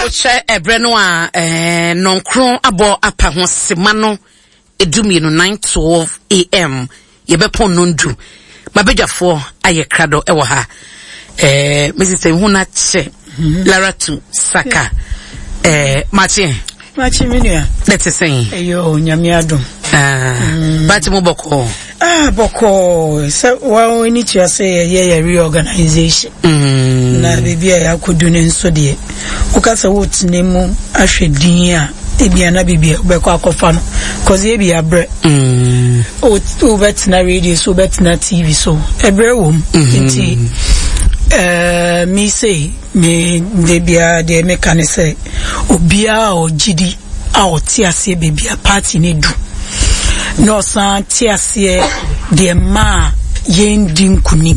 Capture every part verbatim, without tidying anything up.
che ebreno a eh nonkron abo apa ho semano edumi no nine twelve a m yebepon nondu babedwafo aye krado ewo ha eh Missus Huna che Laratu Saka eh Martin Martin menua let's say eyo nyame adom ah but mo boko ah boko so wa ni tia say ye reorganization mm na bibia ya kodu ne nso de ukasa wotinemu ahwedin a ebia na bibia ubekọ akofa no cause e bia bre mm o o betina radio so betina T V so ebre wom nti eh me say me de bia de me kan say obia o gidi a o ti ase bibia party ne du no san ti ase de ma yendin kunim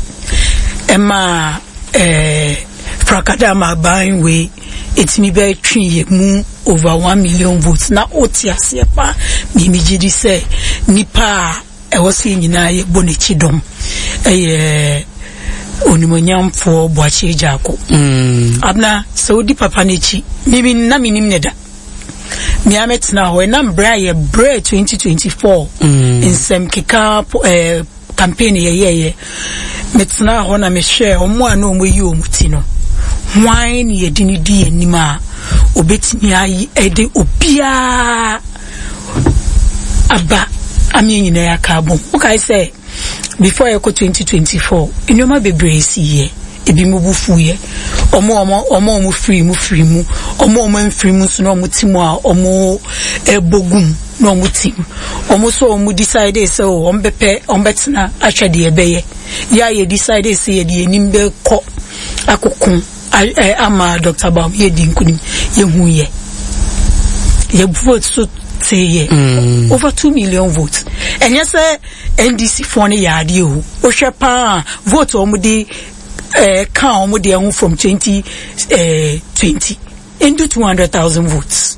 ema eh Frakadama buying way it's me be three mu over one million votes na oti ase pa mi mi gidi say nipa e wo se nyina ye bonichi dom eh onimonyam for boachi jako mm abna saudi papa nechi mi na minim neda mi ametina ho na mbra ye bre twenty twenty-four mm. in sem kika eh campaign ye ye ye metina ho na me share omo ana omo yi omuti no wine ye dini di enima obetimi ayi ede obia aba ami nyina yakabo okay say before yeko twenty twenty-four inoma bebre si ye ebi mubufu ye omo omo omo omo free mu free mu omo omo free mu so no omo timu a omo ebogum no omo timu omo so omo decide say o ombepe ombetena atwade ebeye ya ye decide say ye de enimbe ko akokun ama Doctor Bam ye di nkunim ye hu ye ye vote so say ye mm. over two million votes and yes N D C for ne yade o o hwe pa vote o mu di eh kan o mu di ehun from twenty twenty into two hundred thousand votes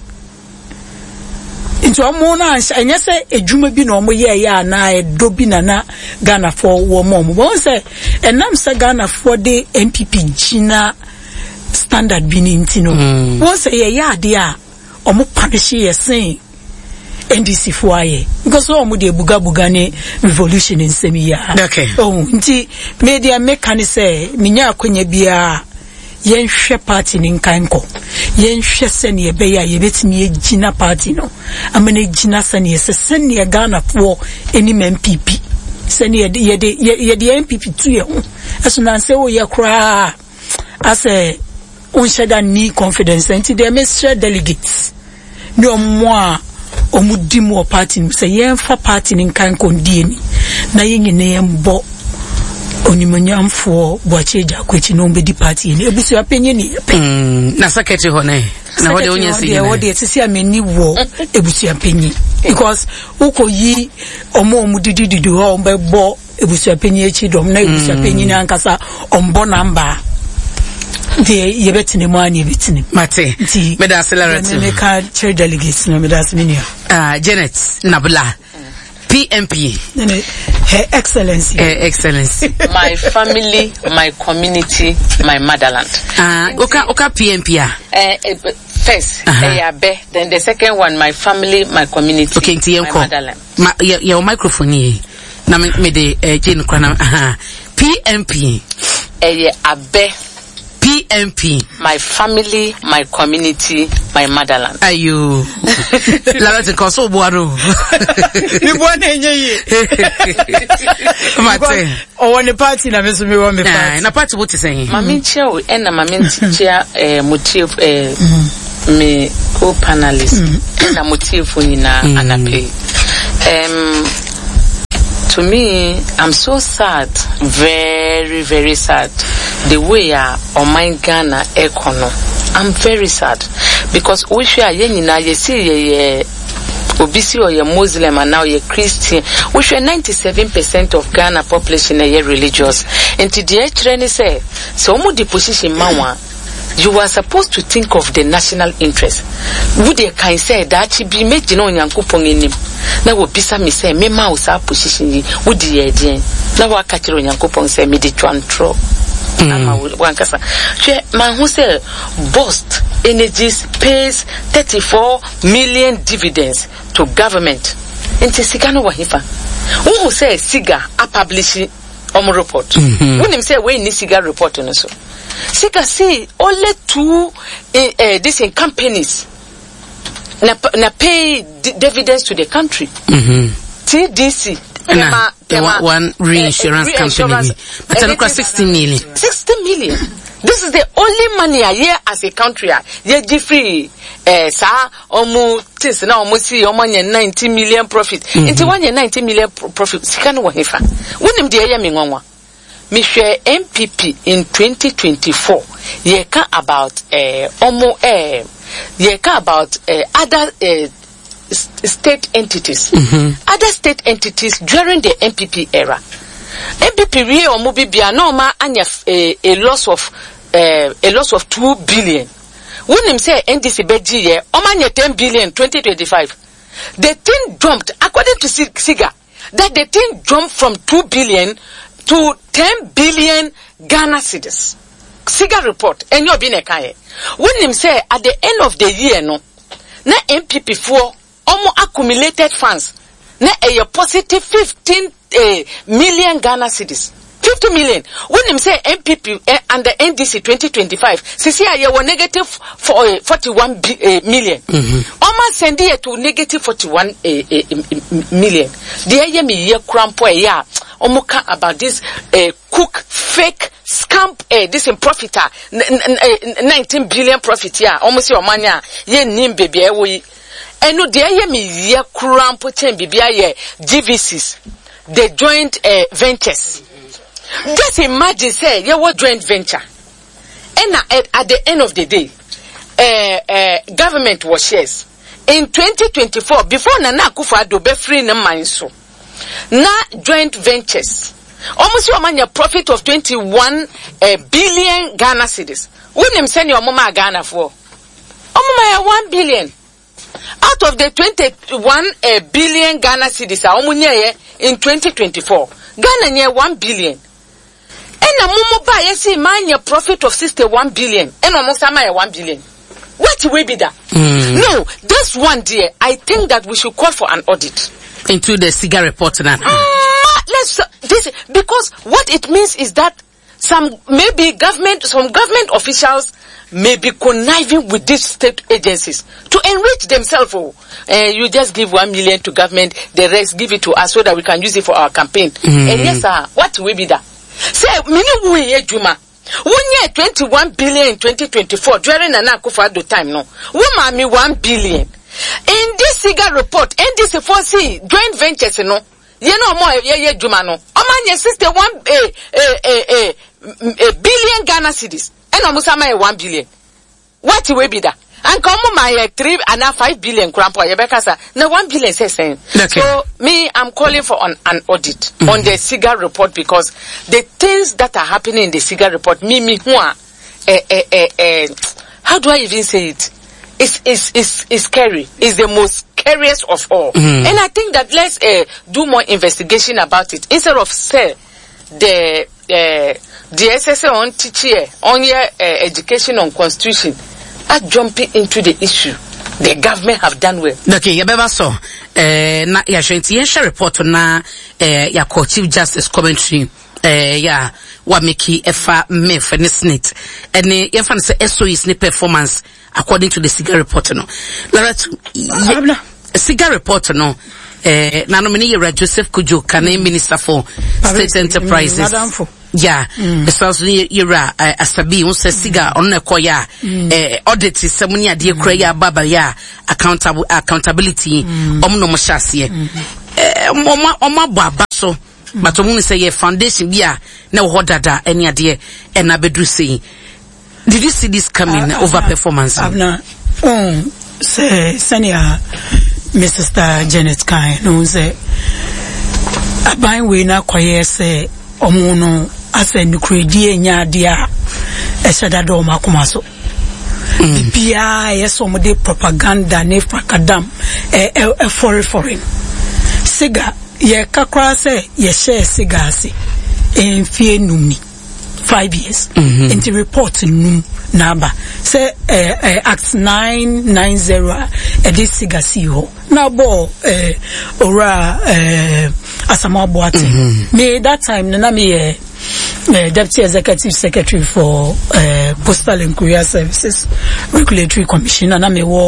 into amo na and yes edwuma bi na o mu ye ya na edo bi na na Ghana for wo mo mo won say enam say Ghana for the N P P gina standard bi ni ntino won say ye yade a o mu punish ye sen N D C for aye because o mu de buga buga ne revolution in semia okay oh nti media mekani say minya akonya bia yen hwe party ni nkanko yen hwe se ne be ya ye betimi egina party no amene gina se ne se se ne Ghana for any M P P se ne ye de ye de M P P tu ye ho aso na se wo ye kra ase on sheda ni confidence nti de me share delegates no mo omudimu o party say yenfa party ni nkan kondie ni na yenyine yembo onimonyamfo boache jakwechi no mbedi party ni ebusu apenye ni mm na secretary ho na na hode onyesi ni hode etisi ameni wo ebusu apenye because uko yi omo omudididi ho mbebo ebusu apenye echi dom na ebusu apenye ni ankasa ombo namba de yebetine mo ani yebetine mate me da accelerate me ka chair delegates no me da seminia ah Janet Nabula P M P Her Excellency Her Excellency my family, my community, my motherland. Ah oka oka P M P ah eh first eh be then the second one my family, my community, okay, my motherland. Ma your microphone here na me de eh Jane kwana aha P M P eh abe P M P my family, my community, my motherland. Ayo la lati ko so boaro mi bo na enye ye mate o woni party na me so me won me party na party what is saying mami cheo e na mami chia eh motive eh me co panelist na motive ni na anape um to me I'm so sad, very very sad the way uh, on my Ghana econo. I'm very sad because we share yenina ye see ye obisi or ye Muslim and now ye Christian. We share ninety-seven percent of Ghana population ye religious. And today training say so mu the position mawa you are supposed to think of the national interest. Would they can say that she be made no Yankupon in him? Now, what Bisa me say, me mouse our position, would ye again? Now, I catch Yankupon say, me the one throw. One cassa. She, man, who say, boast Energies pays thirty-four million dividends to government. Into Sigano Wahifa. Who say Siga a publishing omo report? When him say we need Siga report on so. Siga see only two uh, uh, these in companies na, na pay d- dividends to the country. Mm-hmm. T D C. Nah, tema, one reinsurance uh, company. But I sixty million. sixty million. This is the only money a year as a country. Ye free eh sa omu tis na omu si omu nye ninety million profit. Into one year ninety million pro- profit. Sika no wahefa. Wunim de ye mi ngwanwa. Mi share M P P in twenty twenty-four. Ye ka about eh omu eh ye ka about eh other eh state entities. Mm-hmm. Other state entities during the M P P era. M P P we omu bibia no ma anya a, a loss of uh, a loss of two billion. When him say N D C beji ye, omanya ten billion twenty twenty-five. The thing jumped according to Siga that the thing jumped from two billion to ten billion Ghana cedis. Siga report and you been a kaye. When him say at the end of the year no, na M P P for omo accumulated funds na a positive fifteen uh, million Ghana cedis. fifty million. When him say M P P uh, and the N D C twenty twenty-five, C C I were negative for uh, forty-one b- uh, million. Mm-hmm. Oma send it to negative forty-one uh, uh, million. The year me year crampo ya. Omuka about this uh, cook fake scam uh, this in profiter n- n- n- nineteen billion profit ya. Almost your money ye nim baby we. Enu de ye me ye crampo chen bibia ye G V Cs. The joint uh, ventures. Mm-hmm. Just imagine, say, you were joint venture. And at, at the end of the day, uh, uh, government was shares. In twenty twenty-four, before Nana Akufo-Addo be free na manso, na joint ventures. Almost your money a profit of twenty-one uh, billion Ghana cedis. When them send your mama Ghana for? Mama one billion. Out of the twenty-one uh, billion Ghana cedis, in twenty twenty-four, Ghana near one billion. And a mumu buy you see mine a profit of sixty-one billion. And almost am I one billion. What will be that? Mm. No, this one dear, I think that we should call for an audit. Into the Siga report now. Uh, let's uh, this because what it means is that some maybe government some government officials may be conniving with these state agencies to enrich themselves. Oh, uh, you just give one million to government, the rest give it to us so that we can use it for our campaign. Mm. And yes, sir, what will be that? Say, minu we Juma. One year twenty-one billion in twenty twenty-four during Nana Akufo-Addo time. No, we mami one billion. In this Siga report, N D C four C joint ventures, no, you know more ye ye Juma no. Omanye sixty-one a a a a billion Ghana cedis. And almost am one billion. What will be that? And come my three and a five billion crampo yebekasa. No one billion says saying. Okay. So me, I'm calling for an, an audit mm-hmm. on the Siga report because the things that are happening in the Siga report, me me hua, eh eh eh eh. How do I even say it? It's it's it's, it's scary. It's the most scariest of all. Mm-hmm. And I think that let's uh, do more investigation about it instead of say the uh, the S S A on teaching on your uh, education on constitution. Are jumping into the issue. The government have done well. Okay, yabeba so. Eh, na ya shenti yensha report na eh ya co Chief Justice commentary. Eh, ya wa meki efa me for the Senate. Ene yefa se S O E ni performance according to the Siga report no. Lara Siga report no. Eh, na nomini yera Joseph Kujo Kane Minister for State Enterprises. Yeah, because yera asabi un se Siga on koya eh audit semuni ade kura ya baba ya accountable accountability omno mo hyase eh oma oma baba so but omu say ye foundation bia na wo dada any ade e na bedru say. Did you see this coming uh, over uh, performance? Abna um say senior Missus Janet Kai no say aban we na kwaye say omu no ase nukredi enya dia eseda do makoma so bibia yeso mo de propaganda ne fakadam e e for foreign Siga ye kakra se ye share Siga ase enfie numi five years. Mm-hmm. In the report num naba say uh, uh, Act nine ninety a this sigasi ho na bo uh, ora uh, Asamoah Boateng. Mm-hmm. Me that time na me uh, uh, Deputy Executive Secretary for uh, Postal and Courier Services Regulatory Commission, and I me